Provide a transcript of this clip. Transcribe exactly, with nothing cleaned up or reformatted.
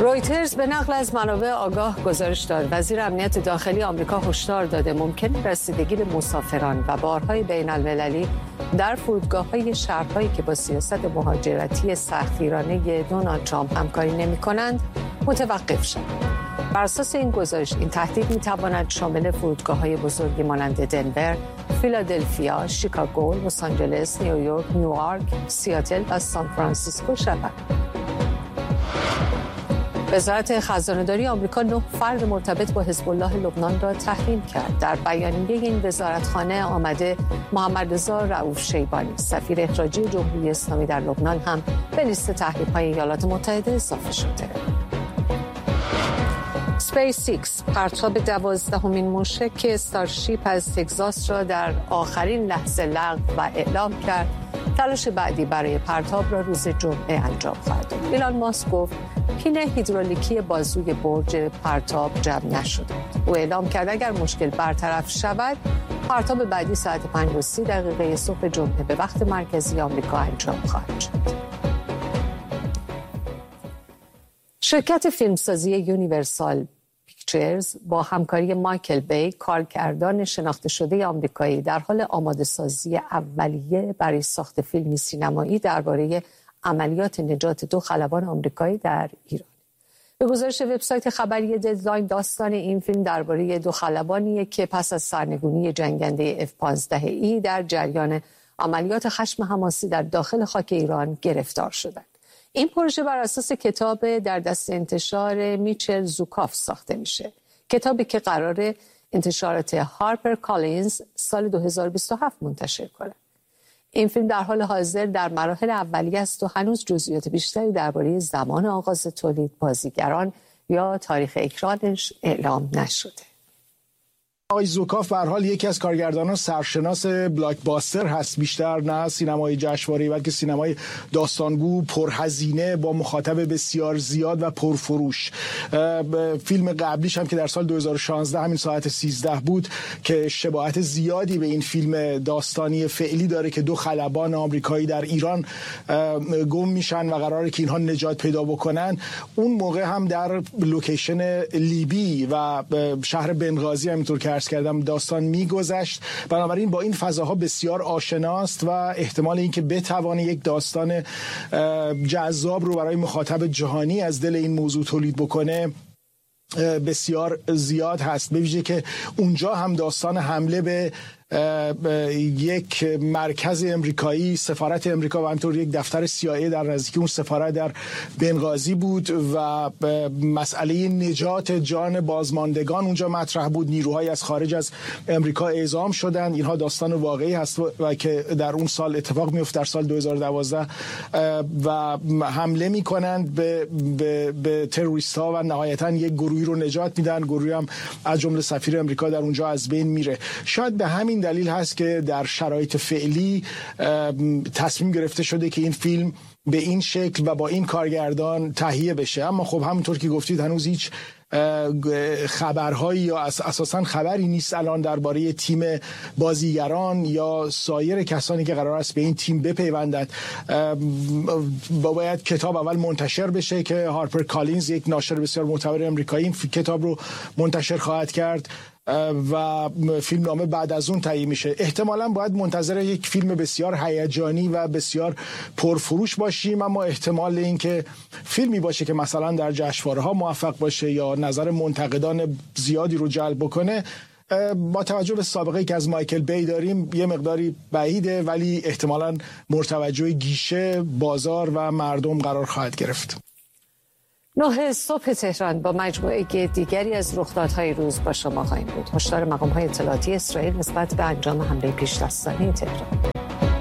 رویترز به نقل از منابع آگاه گزارش داد وزیر امنیت داخلی آمریکا هشدار داده ممکن رسیدگی به مسافران و بارهای بین المللی در فرودگاه‌های شهرهایی که با سیاست مهاجرتی سختگیرانه دونالد ترامپ همکاری نمی‌کنند متوقف شود. بر اساس این گزارش این تهدید می‌تواند شامل فرودگاه‌های بزرگی مانند دنور، فیلادلفیا، شیکاگو، لس آنجلس، نیویورک، نیویورک، سیاتل و سان فرانسیسکو شود. وزارت خزانه‌داری آمریکا نه فرد مرتبط با حزب الله لبنان را تحریم کرد. در بیانیه این وزارتخانه آمده محمد رضا رؤوف شیبانی سفیر اخراجی جمهوری اسلامی در لبنان هم به لیست تحریم‌های ایالات متحده اضافه شده. اسپیس ایکس پرتاب دوازدهمین موشک استارشیپ از تگزاس را در آخرین لحظه لغو و اعلام کرد. تلاش بعدی برای پرتاب را روز جمعه انجام خواهد داد. ایلان ماسک گفت پین هیدرولیکی بازوی برج پرتاب جمع نشده. او اعلام کرد اگر مشکل برطرف شود پرتاب بعدی ساعت پنج و سی دقیقه صبح جمعه به وقت مرکزی آمریکا انجام خواهد شد. شرکت فیلمسازی یونیورسال پیکچرز با همکاری مایکل بی کارگردان شناخته شده آمریکایی در حال آماده سازی اولیه برای ساخت فیلمی سینمایی درباره عملیات نجات دو خلبان آمریکایی در ایران. به گزارش وبسایت خبری ددلاین داستان این فیلم درباره دو خلبانیه که پس از سرنگونی جنگنده اف پانزده ای در جریان عملیات خشم حماسی در داخل خاک ایران گرفتار شدند. این پروژه بر اساس کتاب در دست انتشار میچل زوکاف ساخته میشه. کتابی که قراره انتشارات هارپر کالینز سال دو هزار و بیست و هفت منتشر کنه. این فیلم در حال حاضر در مراحل اولیه است و هنوز جزئیات بیشتری درباره زمان آغاز تولید، بازیگران یا تاریخ اکرانش اعلام نشده. آقای زوکاف به هر حال یکی از کارگردانان سرشناس بلاکباستر هست، بیشتر نه سینمای جشنواره‌ای بلکه سینمای داستانگو پرهزینه با مخاطب بسیار زیاد و پرفروش. فیلم قبلیش هم که در سال دو هزار و شانزده همین ساعت سیزده بود که شباهت زیادی به این فیلم داستانی فعلی داره که دو خلبان آمریکایی در ایران گم میشن و قراره که اینها نجات پیدا بکنن. اون موقع هم در لوکیشن لیبی و شهر بنغازی همینطور که کردم داستان میگذشت. بنابراین با این فضاها بسیار آشناست و احتمال اینکه بتوانه یک داستان جذاب رو برای مخاطب جهانی از دل این موضوع تولید بکنه بسیار زیاد هست، به ویژه که اونجا هم داستان حمله به یک مرکز امریکایی، سفارت امریکا و همینطور یک دفتر سی آی ای در نزدیکی اون سفارت در بنغازی بود و مسئله نجات جان بازماندگان اونجا مطرح بود. نیروهایی از خارج از امریکا اعزام شدن. اینها داستان واقعی هست و که در اون سال اتفاق میفته، در سال دو هزار و دوازده، و حمله میکنند به به, به تروریست ها و نهایتا یک گروهی رو نجات میدن. گروهی هم از جمله سفیر امریکا در اونجا از بین میره. شاید به همین دلیل هست که در شرایط فعلی تصمیم گرفته شده که این فیلم به این شکل و با این کارگردان تهیه بشه. اما خب همونطور که گفتید هنوز هیچ خبرهایی یا اساساً خبری نیست الان درباره تیم بازیگران یا سایر کسانی که قرار است به این تیم بپیوندند. باید کتاب اول منتشر بشه که هارپر کالینز، یک ناشر بسیار معتبر امریکایی، این کتاب رو منتشر خواهد کرد و فیلم نامه بعد از اون تهیه میشه. احتمالاً باید منتظر یک فیلم بسیار هیجانی و بسیار پرفروش باشیم، اما احتمال این که فیلمی باشه که مثلا در جشنواره‌ها موفق باشه یا نظر منتقدان زیادی رو جلب بکنه با توجه به سابقه‌ای که از مایکل بی داریم یه مقداری بعیده، ولی احتمالاً مرتوجه گیشه، بازار و مردم قرار خواهد گرفت. نه صبح تهران با مجموعه دیگری از رخدادهای روز با شما خواهیم بود. هشدار مقام‌های اطلاعاتی اسرائیل نسبت به انجام حمله پیش‌دستانه تهران.